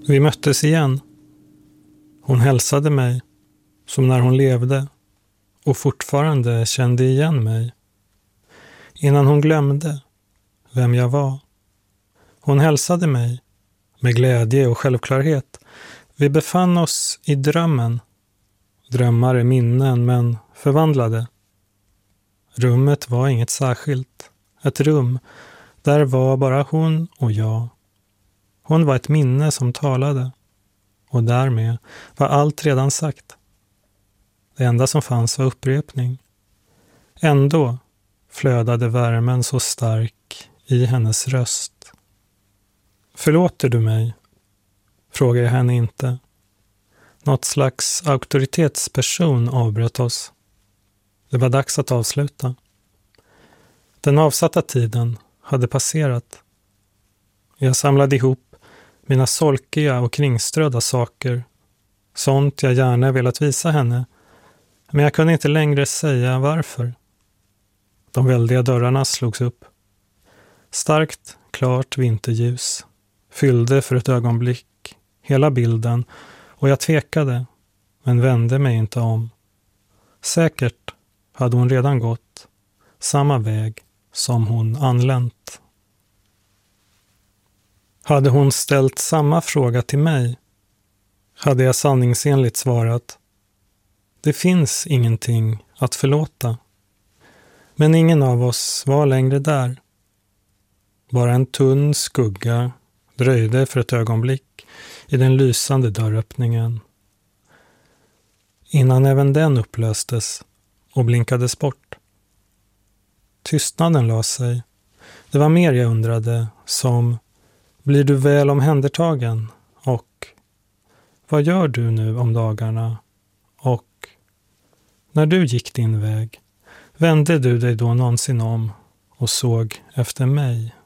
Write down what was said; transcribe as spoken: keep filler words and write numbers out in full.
Vi möttes igen. Hon hälsade mig som när hon levde och fortfarande kände igen mig. Innan hon glömde vem jag var. Hon hälsade mig med glädje och självklarhet. Vi befann oss i drömmen. Drömmar är minnen men förvandlade. Rummet var inget särskilt. Ett rum. Där var bara hon och jag. Hon var ett minne som talade. Och därmed var allt redan sagt. Det enda som fanns var upprepning. Ändå flödade värmen så stark i hennes röst. Förlåter du mig? Frågar jag henne inte. Något slags auktoritetsperson avbröt oss. Det var dags att avsluta. Den avsatta tiden hade passerat. Jag samlade ihop mina solkiga och kringströdda saker. Sånt jag gärna velat visa henne. Men jag kunde inte längre säga varför. De väldiga dörrarna slogs upp. Starkt, klart vinterljus fyllde för ett ögonblick hela bilden och jag tvekade, men vände mig inte om. Säkert hade hon redan gått samma väg som hon anlänt. Hade hon ställt samma fråga till mig hade jag sanningsenligt svarat: det finns ingenting att förlåta. Men ingen av oss var längre där. Bara en tunn skugga dröjde för ett ögonblick i den lysande dörröppningen. Innan även den upplöstes och blinkades bort. Tystnaden la sig. Det var mer jag undrade, som: blir du väl omhändertagen? Och vad gör du nu om dagarna? Och när du gick din väg, vände du dig då någonsin om och såg efter mig?